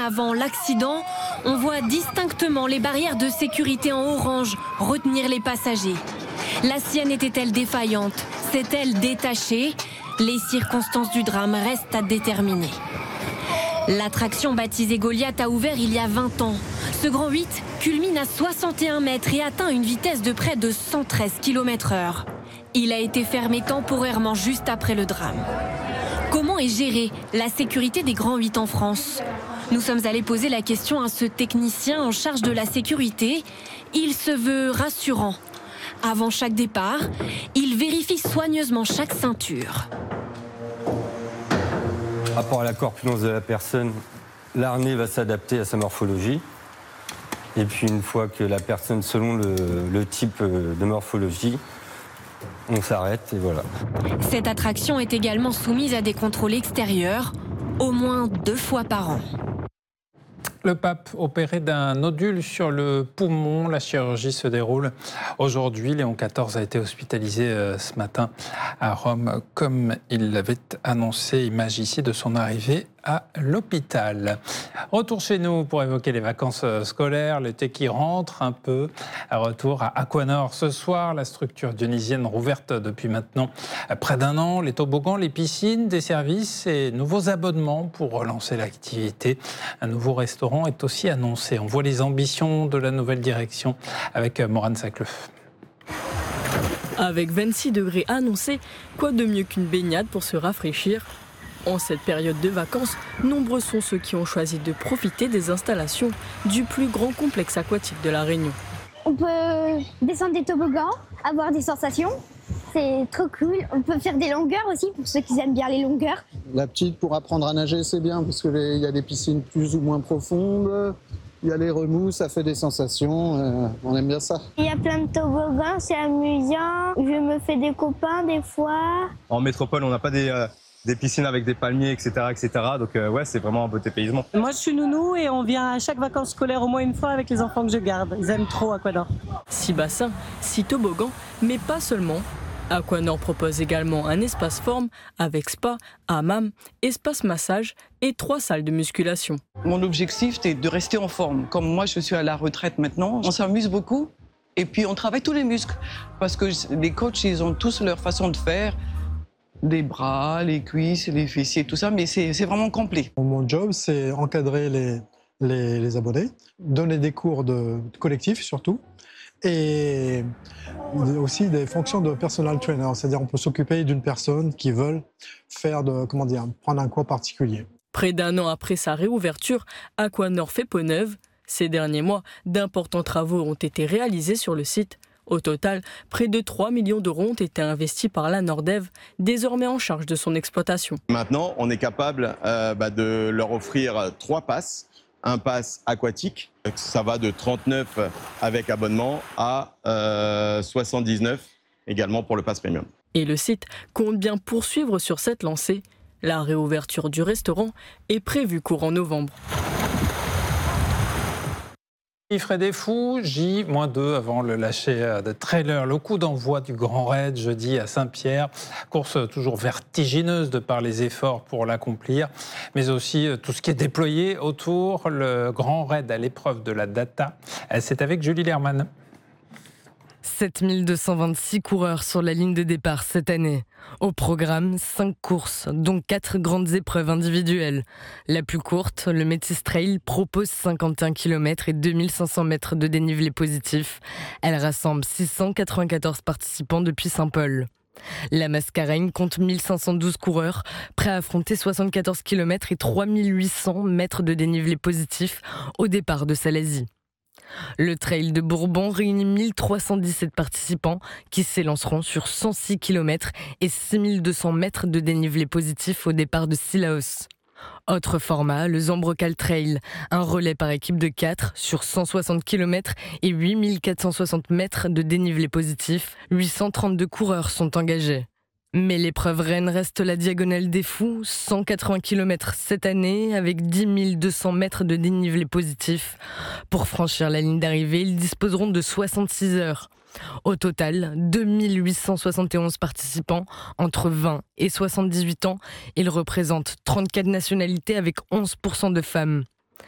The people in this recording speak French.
avant l'accident, on voit distinctement les barrières de sécurité en orange retenir les passagers. La sienne était-elle défaillante? S'est-elle détachée? Les circonstances du drame restent à déterminer. L'attraction baptisée Goliath a ouvert il y a 20 ans. Ce grand 8 culmine à 61 mètres et atteint une vitesse de près de 113 km/h. Il a été fermé temporairement juste après le drame. Comment est gérée la sécurité des grands 8 en France? Nous sommes allés poser la question à ce technicien en charge de la sécurité. Il se veut rassurant. Avant chaque départ, il vérifie soigneusement chaque ceinture. Par rapport à la corpulence de la personne, l'harnais va s'adapter à sa morphologie. Et puis une fois que la personne, selon le type de morphologie, on s'arrête et voilà. Cette attraction est également soumise à des contrôles extérieurs, au moins 2 fois par an. Le pape opéré d'un nodule sur le poumon. La chirurgie se déroule aujourd'hui. Léon XIV a été hospitalisé ce matin à Rome, comme il l'avait annoncé. Image ici de son arrivée à l'hôpital. Retour chez nous pour évoquer les vacances scolaires, l'été qui rentre un peu. Retour à Aquanor ce soir, la structure dionysienne rouverte depuis maintenant près d'1 an. Les toboggans, les piscines, des services et nouveaux abonnements pour relancer l'activité. Un nouveau restaurant est aussi annoncé. On voit les ambitions de la nouvelle direction avec Morane Sacleuf. Avec 26 degrés annoncés, quoi de mieux qu'une baignade pour se rafraîchir? En cette période de vacances, nombreux sont ceux qui ont choisi de profiter des installations du plus grand complexe aquatique de La Réunion. On peut descendre des toboggans, avoir des sensations, c'est trop cool. On peut faire des longueurs aussi pour ceux qui aiment bien les longueurs. La petite, pour apprendre à nager, c'est bien parce qu'il y a des piscines plus ou moins profondes. Il y a les remous, ça fait des sensations, on aime bien ça. Il y a plein de toboggans, c'est amusant. Je me fais des copains des fois. En métropole, on n'a pas des piscines avec des palmiers, etc. Donc ouais, c'est vraiment un beau dépaysement. Moi, je suis nounou et on vient à chaque vacances scolaires au moins une fois avec les enfants que je garde. Ils aiment trop Aquanor. 6 bassins, 6 toboggans, mais pas seulement. Aquanor propose également un espace forme avec spa, hammam, espace massage et 3 salles de musculation. Mon objectif, c'est de rester en forme. Comme moi, je suis à la retraite maintenant, on s'amuse beaucoup et puis on travaille tous les muscles parce que les coachs, ils ont tous leur façon de faire. Les bras, les cuisses, les fessiers, tout ça, mais c'est vraiment complet. Mon job, c'est encadrer les abonnés, donner des cours de collectif surtout, et aussi des fonctions de personal trainer, c'est-à-dire on peut s'occuper d'une personne qui veut faire prendre un cours particulier. Près d'1 an après sa réouverture, Aquanor fait peau neuve. Ces derniers mois, d'importants travaux ont été réalisés sur le site. Au total, près de 3 millions d'euros ont été investis par la Nordev, désormais en charge de son exploitation. Maintenant, on est capable de leur offrir 3 passes. Un pass aquatique, ça va de 39 avec abonnement à 79 également pour le pass premium. Et le site compte bien poursuivre sur cette lancée. La réouverture du restaurant est prévue courant novembre. Il ferait des fous, J-2 avant le lâcher de trailer. Le coup d'envoi du Grand Raid jeudi à Saint-Pierre. Course toujours vertigineuse de par les efforts pour l'accomplir, mais aussi tout ce qui est déployé autour. Le Grand Raid à l'épreuve de la data. C'est avec Julie Lerman. 7226 coureurs sur la ligne de départ cette année. Au programme, 5 courses, dont 4 grandes épreuves individuelles. La plus courte, le Métis Trail, propose 51 km et 2500 mètres de dénivelé positif. Elle rassemble 694 participants depuis Saint-Paul. La Mascareigne compte 1512 coureurs, prêts à affronter 74 km et 3800 mètres de dénivelé positif au départ de Salazie. Le Trail de Bourbon réunit 1317 participants qui s'élanceront sur 106 km et 6200 mètres de dénivelé positif au départ de Sillaos. Autre format, le Zambrocal Trail, un relais par équipe de 4 sur 160 km et 8460 mètres de dénivelé positif. 832 coureurs sont engagés. Mais l'épreuve reine reste la Diagonale des Fous, 180 km cette année avec 10 200 mètres de dénivelé positif. Pour franchir la ligne d'arrivée, ils disposeront de 66 heures. Au total, 2871 participants entre 20 et 78 ans. Ils représentent 34 nationalités avec 11% de femmes.